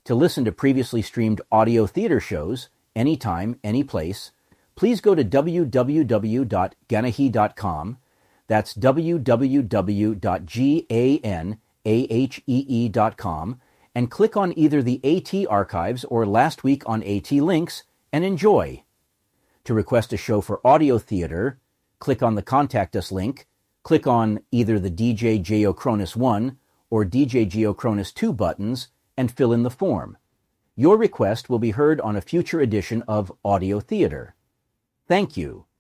To listen to previously streamed audio theater shows, anytime, anyplace, please go to www.ganahee.com. That's www.ganahee.com, and click on either the AT Archives or Last Week on AT links and enjoy. To request a show for audio theater, click on the Contact Us link, click on either the DJ Geocronus 1 or DJ Geocronus 2 buttons, and fill in the form. Your request will be heard on a future edition of Audio Theater. Thank you.